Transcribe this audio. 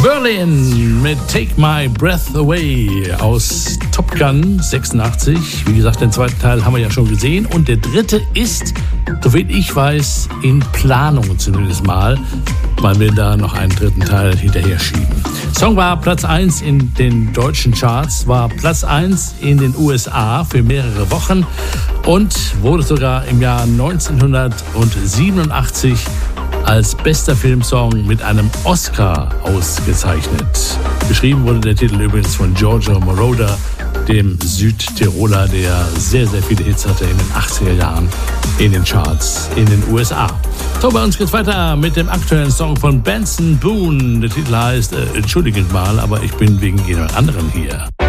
Berlin mit Take My Breath Away aus Top Gun 86. Wie gesagt, den zweiten Teil haben wir ja schon gesehen. Und der dritte ist, soviel ich weiß, in Planung zumindest mal, weil wir da noch einen dritten Teil hinterher schieben. Song war Platz 1 in den deutschen Charts, war Platz 1 in den USA für mehrere Wochen und wurde sogar im Jahr 1987 als bester Filmsong mit einem Oscar ausgezeichnet. Geschrieben wurde der Titel übrigens von Giorgio Moroder, dem Südtiroler, der sehr, sehr viele Hits hatte in den 80er Jahren in den Charts in den USA. So, bei uns geht's weiter mit dem aktuellen Song von Benson Boone. Der Titel heißt Entschuldigt mal, aber ich bin wegen jemand anderen hier.